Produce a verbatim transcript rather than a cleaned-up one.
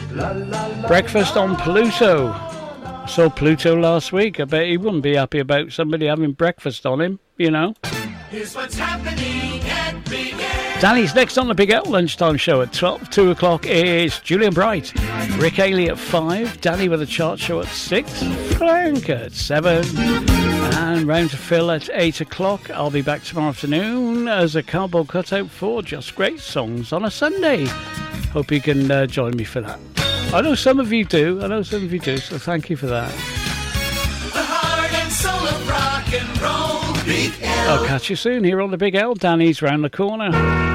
Breakfast on Pluto. I saw Pluto last week. I bet he wouldn't be happy about somebody having breakfast on him, you know. Here's what's happening at Big L. Danny's next on the Big L lunchtime show at twelve. two o'clock is Julian Bright. Rick Haley at five. Danny with a chart show at six. Frank at seven. And round to Phil at eight o'clock. I'll be back tomorrow afternoon as a cardboard cutout for Just Great Songs on a Sunday. Hope you can uh, join me for that. I know some of you do. I know some of you do, so thank you for that. The heart and soul of rock and roll. Big L. I'll catch you soon here on the Big L. Danny's round the corner.